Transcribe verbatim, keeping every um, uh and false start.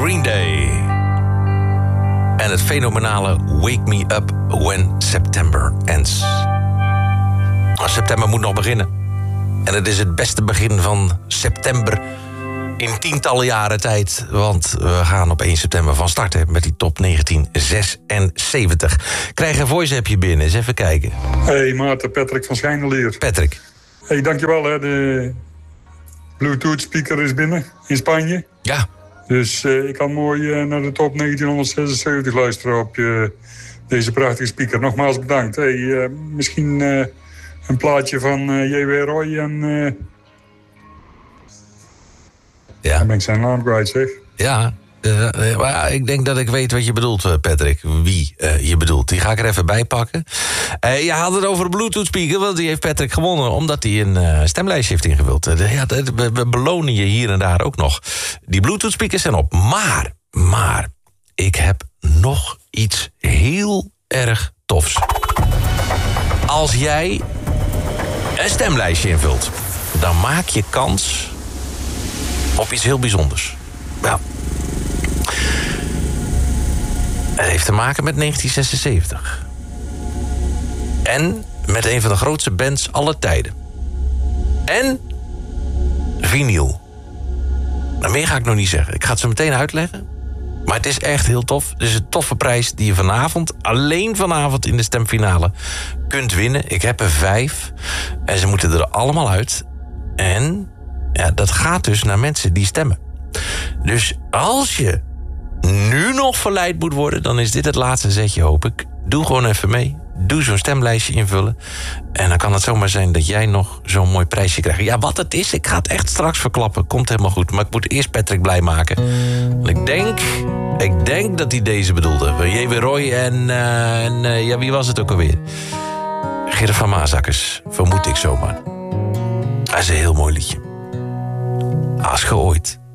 Green Day. En het fenomenale Wake Me Up When September Ends. September moet nog beginnen. En het is het beste begin van september in tientallen jaren tijd. Want we gaan op één september van starten met die top negentien zesenzeventig. Krijg een voice-appje binnen, eens even kijken. Hey Maarten, Patrick van Schijnelier. Patrick. Hey, dankjewel hè, de Bluetooth speaker is binnen in Spanje. Ja. Dus uh, ik kan mooi uh, naar de top negentien zesenzeventig luisteren op uh, deze prachtige speaker. Nogmaals bedankt. Hey, uh, misschien uh, een plaatje van uh, J W Roy en... Uh... Ja. Dan ben ik zijn naam kwijt, zeg. Ja, uh, uh, maar ik denk dat ik weet wat je bedoelt, Patrick. Wie uh, je bedoelt. Die ga ik er even bij pakken. Uh, je had het over de Bluetooth speaker, want die heeft Patrick gewonnen omdat hij een uh, stemlijstje heeft ingevuld. Uh, ja, we, we belonen je hier en daar ook nog. Die Bluetooth speakers zijn op. Maar, maar, ik heb nog iets heel erg tofs. Als jij een stemlijstje invult, dan maak je kans op iets heel bijzonders. Nou, het heeft te maken met negentien zesenzeventig. En met een van de grootste bands aller tijden. En vinyl. Nou, meer ga ik nog niet zeggen. Ik ga het zo meteen uitleggen. Maar het is echt heel tof. Het is een toffe prijs die je vanavond, alleen vanavond in de stemfinale, kunt winnen. Ik heb er vijf. En ze moeten er allemaal uit. En ja, dat gaat dus naar mensen die stemmen. Dus als je nu nog verleid moet worden, dan is dit het laatste zetje, hoop ik. Doe gewoon even mee. Doe zo'n stemlijstje invullen. En dan kan het zomaar zijn dat jij nog zo'n mooi prijsje krijgt. Ja, wat het is, ik ga het echt straks verklappen. Komt helemaal goed. Maar ik moet eerst Patrick blij maken. Want ik denk, ik denk dat hij deze bedoelde. J W Roy en, uh, en uh, ja, wie was het ook alweer? Gerrit van Maasakkers, vermoed ik zomaar. Dat is een heel mooi liedje. Als je ooit